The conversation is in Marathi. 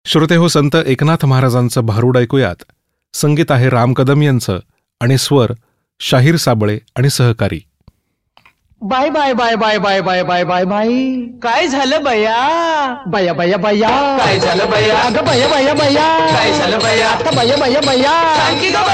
श्रोते हो, संत एकनाथ महाराजांचं भारूड ऐकूयात. संगीत आहे राम कदम यांचं आणि स्वर शाहीर साबळे आणि सहकारी. Bye bye bye bye bye bye bye bye bye. काय झालं बया? बया बया बया. काय झालं बया? अगं बया बया बया. काय झालं बया? आता बया बया बया. सांग की गं